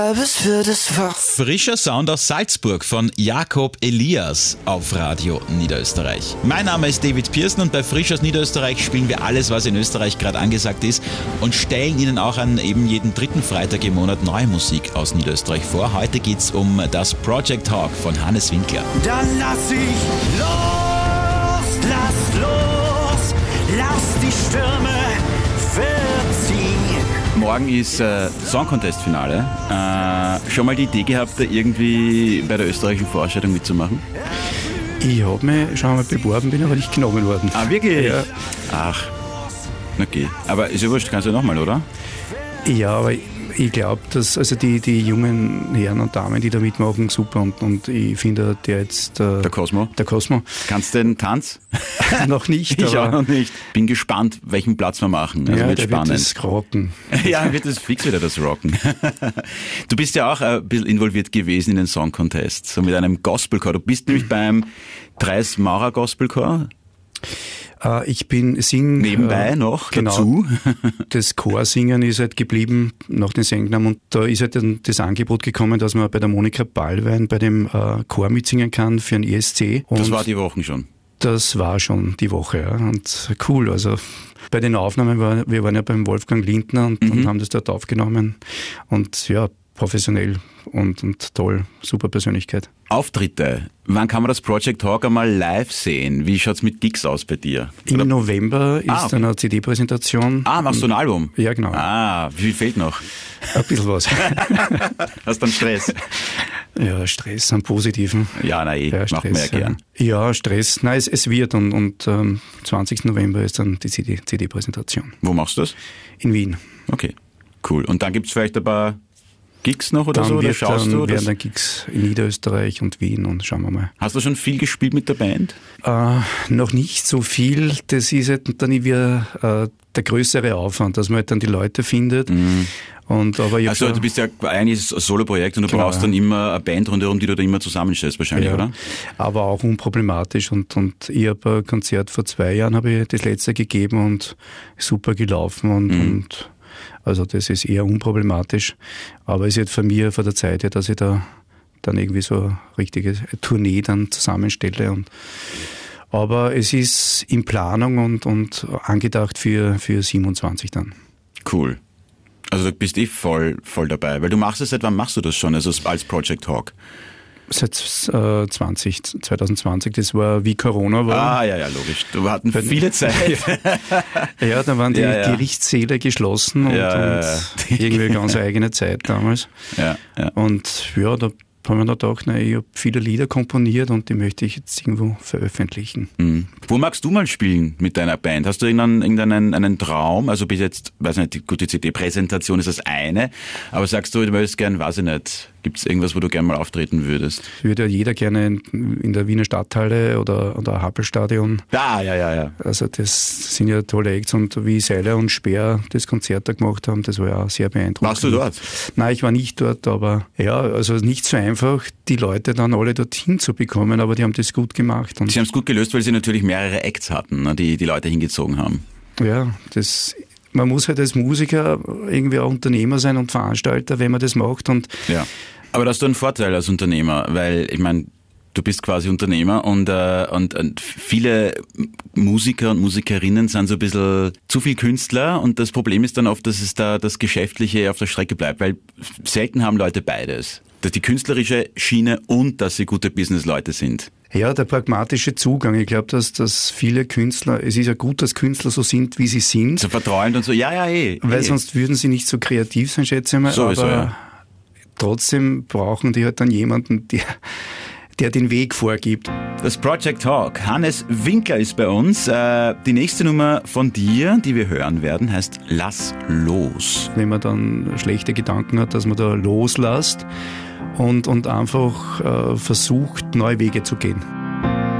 Frischer Sound aus Salzburg von Jakob Elias auf Radio Niederösterreich. Mein Name ist David Pierson und bei Frisch aus Niederösterreich spielen wir alles, was in Österreich gerade angesagt ist und stellen Ihnen auch an eben jeden dritten Freitag im Monat neue Musik aus Niederösterreich vor. Heute geht's um das Project Hawk von Hannes Winkler. Dann lass ich los, lass die Stürme verziehen. Morgen ist Song Contest Finale. Schon mal die Idee gehabt, da irgendwie bei der österreichischen Vorstellung mitzumachen? Ich habe mich schon mal beworben, bin aber nicht genommen worden. Ah, wirklich? Ja. Ach, okay. Aber ist ja wurscht, kannst du nochmal, oder? Ja, aber ich glaube, dass also die jungen Herren und Damen, die da mitmachen, super und ich finde, der jetzt... Der Cosmo? Der Cosmo. Kannst du den Tanz? Noch nicht. Ich auch noch nicht. Bin gespannt, welchen Platz wir machen. Also ja, wird der spannend. wird das rocken. Ja, wird das fix wieder das Rocken. Du bist ja auch ein bisschen involviert gewesen in den Song Contest, so mit einem Gospelchor. Du bist nämlich beim Dreis Maurer Gospelchor. Ich singe nebenbei noch genau, dazu. Das Chorsingen ist halt geblieben nach den Sängnamen und da ist halt dann das Angebot gekommen, dass man bei der Monika Ballwein bei dem Chor mitsingen kann für einen ESC. Und das war die Woche schon? Das war schon die Woche, ja. Und cool, also bei den Aufnahmen, wir waren ja beim Wolfgang Lindner und haben das dort aufgenommen und ja, professionell und toll, super Persönlichkeit. Auftritte. Wann kann man das Project Hawk einmal live sehen? Wie schaut's mit Gigs aus bei dir? Im November ist eine CD-Präsentation. Ah, machst du ein Album? Ja, genau. Ah, wie viel fehlt noch? Ein bisschen was. Hast du dann Stress? Ja, Stress am Positiven. Ja, nein, ja, macht man ja gern. Ja, Stress. Nein, es wird und 20. November ist dann die CD-Präsentation. Wo machst du das? In Wien. Okay, cool. Und dann gibt's vielleicht ein paar Gigs noch oder dann so? Oder schaust du? Werden dann Gigs in Niederösterreich und Wien und schauen wir mal. Hast du schon viel gespielt mit der Band? Noch nicht so viel. Das ist halt dann wieder der größere Aufwand, dass man halt dann die Leute findet. Aber also du bist ja eigentlich ein Solo-Projekt und du brauchst dann immer eine Band rundherum, die du da immer zusammenstellst wahrscheinlich, ja, oder? Aber auch unproblematisch und ich habe ein Konzert vor 2 Jahren, habe ich das letzte gegeben und super gelaufen und also das ist eher unproblematisch, aber es ist jetzt von mir vor der Zeit her, dass ich da dann irgendwie so eine richtige Tournee dann zusammenstelle. Aber es ist in Planung und angedacht für 27 dann. Cool. Also du bist voll dabei, weil du machst es, seit wann machst du das schon, also als Project Hawk? Seit 2020, das war wie Corona war. Ah, ja, logisch. Du hatten viele Zeit. Ja, da waren die Gerichtssäle geschlossen und irgendwie eine ganz eigene Zeit damals. Ja. Und ja, da haben wir gedacht, ich habe viele Lieder komponiert und die möchte ich jetzt irgendwo veröffentlichen. Wo magst du mal spielen mit deiner Band? Hast du irgendeinen Traum? Also bis jetzt, weiß nicht, die CD-Präsentation ist das eine, aber sagst du würdest gern, weiß ich nicht, gibt es irgendwas, wo du gerne mal auftreten würdest? Würde ja jeder gerne in der Wiener Stadthalle oder Happelstadion. Ja. Also das sind ja tolle Acts und wie Seiler und Speer das Konzert da gemacht haben, das war ja auch sehr beeindruckend. Warst du dort? Nein, ich war nicht dort, aber ja, also nicht so einfach, die Leute dann alle dorthin zu bekommen, aber die haben das gut gemacht. Und sie haben es gut gelöst, weil sie natürlich mehrere Acts hatten, die Leute hingezogen haben. Ja, man muss halt als Musiker irgendwie auch Unternehmer sein und Veranstalter, wenn man das macht. Ja, aber da hast du einen Vorteil als Unternehmer, weil ich meine, du bist quasi Unternehmer und viele Musiker und Musikerinnen sind so ein bisschen zu viel Künstler und das Problem ist dann oft, dass es da das Geschäftliche auf der Strecke bleibt, weil selten haben Leute beides. Dass die künstlerische Schiene und dass sie gute Businessleute sind. Ja, der pragmatische Zugang. Ich glaube, dass viele Künstler, es ist ja gut, dass Künstler so sind, wie sie sind. So vertrauend und so, Weil sonst würden sie nicht so kreativ sein, schätze ich mal. Sowieso, aber trotzdem brauchen die halt dann jemanden, der den Weg vorgibt. Das Project Hawk. Hannes Winkler ist bei uns. Die nächste Nummer von dir, die wir hören werden, heißt Lass los. Wenn man dann schlechte Gedanken hat, dass man da loslässt und einfach versucht, neue Wege zu gehen.